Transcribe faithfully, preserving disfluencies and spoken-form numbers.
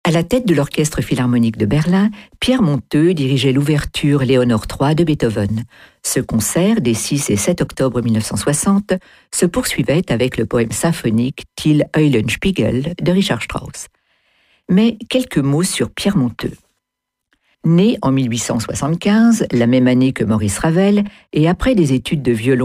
À la tête de l'Orchestre philharmonique de Berlin, Pierre Monteux dirigeait l'ouverture Léonore trois de Beethoven. Ce concert, des six et sept octobre mille neuf cent soixante, se poursuivait avec le poème symphonique Till Eulenspiegel de Richard Strauss. Mais quelques mots sur Pierre Monteux. Né en mille huit cent soixante-quinze, la même année que Maurice Ravel, et après des études de violon